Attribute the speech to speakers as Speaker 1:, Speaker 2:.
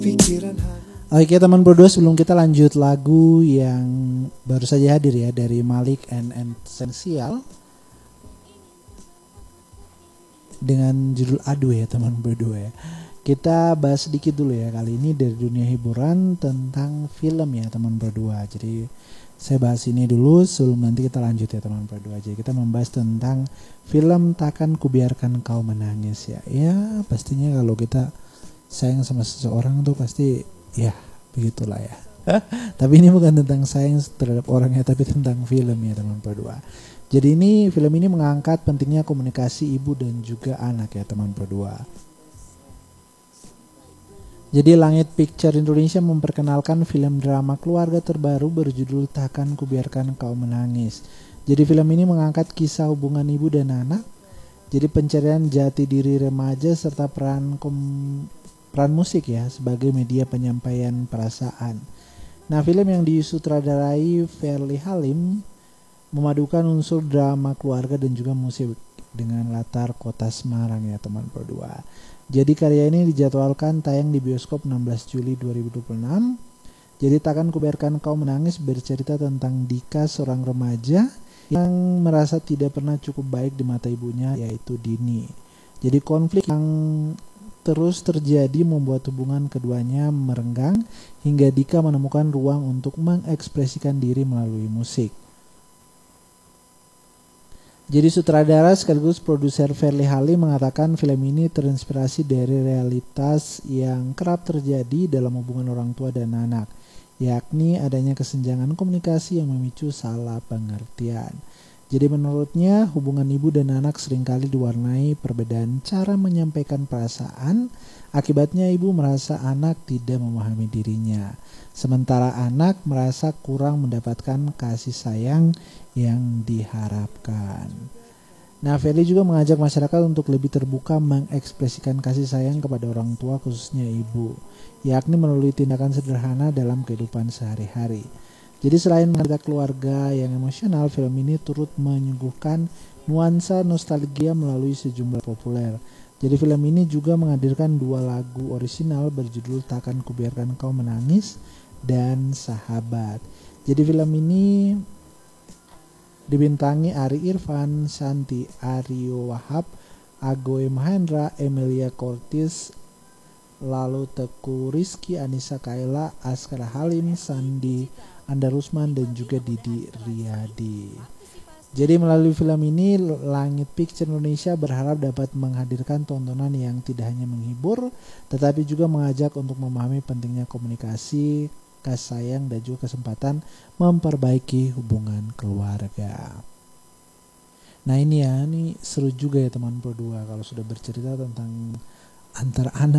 Speaker 1: Oke teman berdua, sebelum kita lanjut lagu yang baru saja hadir ya dari Malik and Essential dengan judul Aduh ya teman berdua ya. Kita bahas sedikit dulu ya kali ini dari dunia hiburan tentang film ya teman berdua. Jadi saya bahas ini dulu sebelum nanti kita lanjut ya teman berdua. Jadi kita membahas tentang film Takkan Kubiarkan Kau Menangis ya. Ya pastinya kalau kita sayang sama seseorang tuh pasti ya begitulah ya. Tapi ini bukan tentang sayang terhadap orangnya, tapi tentang film ya teman berdua. Jadi film ini mengangkat pentingnya komunikasi ibu dan juga anak ya teman berdua. Jadi Langit Picture Indonesia memperkenalkan film drama keluarga terbaru berjudul Takkan Kubiarkan Kau Menangis. Jadi film ini mengangkat kisah hubungan ibu dan anak. Jadi pencarian jati diri remaja serta peran musik ya sebagai media penyampaian perasaan. Nah, film yang disutradarai Ferly Halim memadukan unsur drama keluarga dan juga musik dengan latar kota Semarang ya teman berdua. Jadi karya ini dijadwalkan tayang di bioskop 16 Juli 2026. Jadi Takkan Kubiarkan Kau Menangis bercerita tentang Dika, seorang remaja yang merasa tidak pernah cukup baik di mata ibunya, yaitu Dini. Jadi konflik yang terus terjadi membuat hubungan keduanya merenggang hingga Dika menemukan ruang untuk mengekspresikan diri melalui musik. Jadi sutradara sekaligus produser Ferly Halim mengatakan film ini terinspirasi dari realitas yang kerap terjadi dalam hubungan orang tua dan anak, yakni adanya kesenjangan komunikasi yang memicu salah pengertian. Jadi menurutnya hubungan ibu dan anak seringkali diwarnai perbedaan cara menyampaikan perasaan. Akibatnya ibu merasa anak tidak memahami dirinya, sementara anak merasa kurang mendapatkan kasih sayang yang diharapkan. Nah, Ferly juga mengajak masyarakat untuk lebih terbuka mengekspresikan kasih sayang kepada orang tua khususnya ibu, yakni melalui tindakan sederhana dalam kehidupan sehari-hari. Jadi selain menceritakan keluarga yang emosional, film ini turut menyuguhkan nuansa nostalgia melalui sejumlah populer. Jadi film ini juga menghadirkan dua lagu orisinal berjudul Takkan Kubiarkan Kau Menangis dan Sahabat. Jadi film ini dibintangi Ari Irfan, Santi Aryo Wahab, Agoy Mahendra, Emilia Cortis, lalu Teku Rizky, Anissa Kaila, Askara Halim, Sandi Andarusman dan juga Didi Riyadi. Jadi melalui film ini Langit Picture Indonesia berharap dapat menghadirkan tontonan yang tidak hanya menghibur tetapi juga mengajak untuk memahami pentingnya komunikasi, kasih sayang dan juga kesempatan memperbaiki hubungan keluarga. Nah ini seru juga ya teman berdua kalau sudah bercerita tentang antar anak